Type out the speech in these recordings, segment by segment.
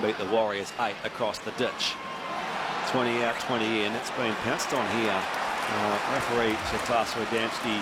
beat the Warriors 8 across the ditch. 20 out, 20 in. It's been pounced on here. Referee Sheklas Radamski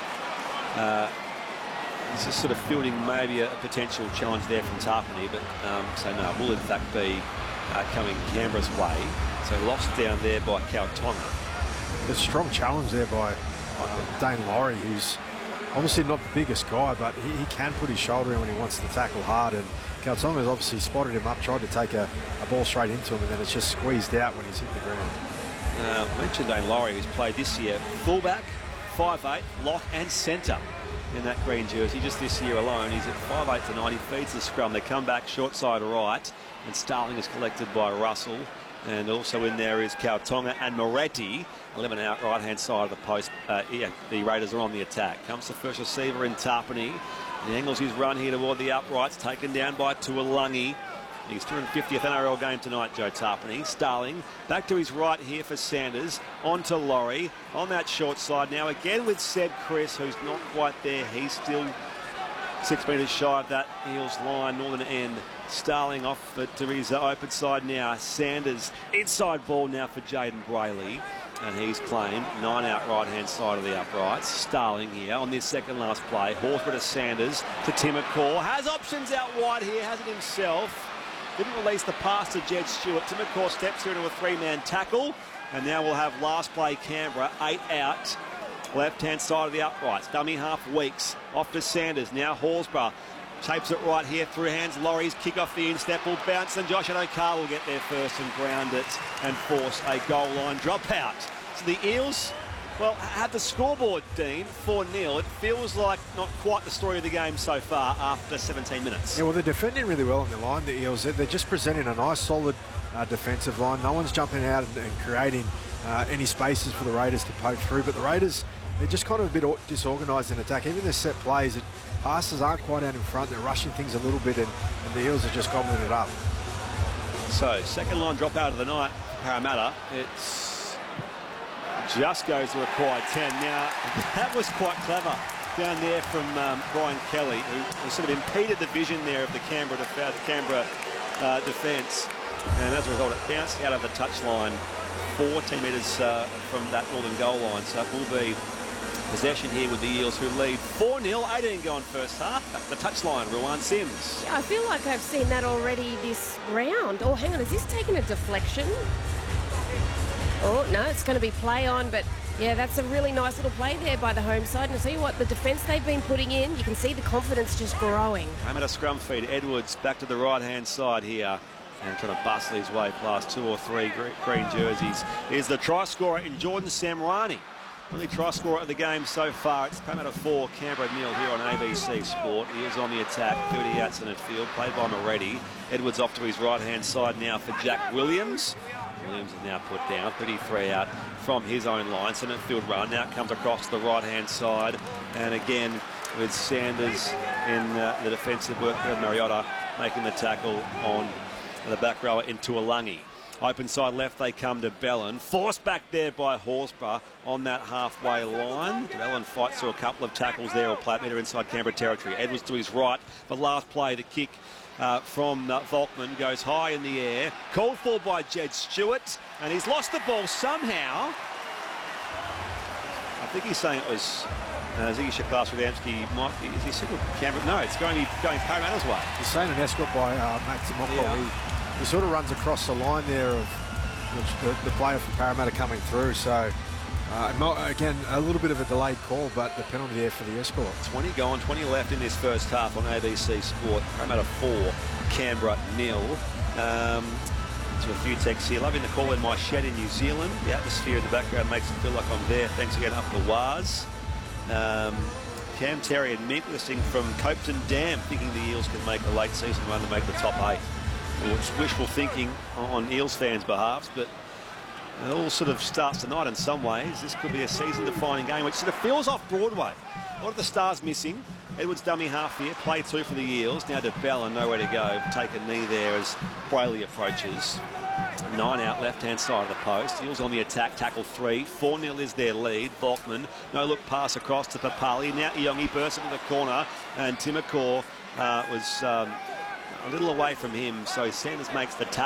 is just sort of fielding maybe a potential challenge there from Tarpany, but so no, it will in fact be coming Canberra's way. So lost down there by Kautonga. A strong challenge there by Dane Laurie, who's obviously not the biggest guy, but he can put his shoulder in when he wants to tackle hard. And Kautonga's obviously spotted him up, tried to take a ball straight into him, and then it's just squeezed out when he's hit the ground. Mentioned Dane Laurie, who's played this year fullback, 5'8", lock and centre in that green jersey. Just this year alone, he's at 5'8" to 90, feeds the scrum. They come back short side right, and Starling is collected by Russell. And also in there is Kautonga and Moretti. 11 out, right-hand side of the post. The Raiders are on the attack. Comes the first receiver in Tarpany. He angles his run here toward the uprights, taken down by Tuolungi. His 250th NRL game tonight, Joe Tarpany. Starling back to his right here for Sanders. On to Laurie. On that short side now again with Seb Chris, who's not quite there. He's still 6 metres shy of that Eels line, northern end. Starling off to his open side now. Sanders, inside ball now for Jaden Brayley. And he's claimed 9 out, right-hand side of the uprights. Starling here on this second last play. Horsburgh to Sanders to Timacor. Has options out wide here, has it himself. Didn't release the pass to Jed Stewart. Timacor steps through to a 3-man tackle. And now we'll have last play Canberra, 8 out. Left-hand side of the uprights. Dummy half Weeks. Off to Sanders. Now Horsburgh. Shapes it right here through hands. Laurie's kick off the instep will bounce, and Josh Addo-Carr will get there first and ground it and force a goal line dropout. So the Eels, well, have the scoreboard, Dean, 4-0. It feels like not quite the story of the game so far after 17 minutes. Yeah, well, they're defending really well on the line, the Eels. They're just presenting a nice, solid defensive line. No one's jumping out and creating any spaces for the Raiders to poke through, but the Raiders, they're just kind of a bit disorganised in attack. Even their set plays, passes aren't quite out in front. They're rushing things a little bit, and the Eels are just gobbling it up. So, second line dropout of the night, Parramatta. It's just goes to required 10. Now, that was quite clever down there from Brian Kelly, who sort of impeded the vision there of the Canberra defence. And as a result, it bounced out of the touchline 14 metres from that northern goal line. So it will be possession here with the Eels, who lead 4-0, 18 gone first half. At the touchline, Ruan Sims. Yeah, I feel like I've seen that already this round. Oh, hang on, is this taking a deflection? Oh, no, it's going to be play on, but yeah, that's a really nice little play there by the home side. And I'll tell you what, the defence they've been putting in, you can see the confidence just growing. Parramatta scrum feed. Edwards back to the right-hand side here. And trying to bustle his way past 2 or 3 green jerseys. Here's the try scorer in Jordan Samrani. Only try scorer of the game so far. It's Parramatta 4, Canberra 0 here on ABC Sport. He is on the attack, 30 outs in midfield, played by Moretti. Edwards off to his right-hand side now for Jack Williams. Williams is now put down, 33 out from his own line. Centre field run now comes across to the right-hand side. And again, with Sanders in the defensive work with Mariota making the tackle on the back rower into Tuolungi. Open side left, they come to Bellin. Forced back there by Horsburgh on that halfway line. Bellin fights through a couple of tackles there, or play meter inside Canberra territory. Edwards to his right. The last play, the kick from Volkman goes high in the air. Called for by Jed Stewart, and he's lost the ball somehow. I think he's saying it was Ziggy Sheklas-Radamski might be. Is he signalled Canberra? No, it's going Parramatta's way. He's saying an escort by Matt Timoko. Yeah. He sort of runs across the line there of the player from Parramatta coming through. So, again, a little bit of a delayed call, but the penalty there for the escort. 20 gone, 20 left in this first half on ABC Sport. Parramatta 4, Canberra 0. To a few texts here. Loving the call in my shed in New Zealand. The atmosphere in the background makes it feel like I'm there. Thanks again up the Waz. Cam Terry and Mick listening from Copeton Dam, thinking the Eels can make a late season run to make the top 8. It's wishful thinking on Eels fans' behalf, but it all sort of starts tonight in some ways. This could be a season-defining game, which sort of feels off Broadway. A lot of the stars missing. Edwards dummy half here, play 2 for the Eels. Now to Bellin, nowhere to go. Take a knee there as Brayley approaches. 9 out, left-hand side of the post. Eels on the attack, tackle 3. 4-0 is their lead. Volkman, no look pass across to Papali. Now Iongi bursts into the corner, and Timacor was a little away from him, so Sanders makes the tackle.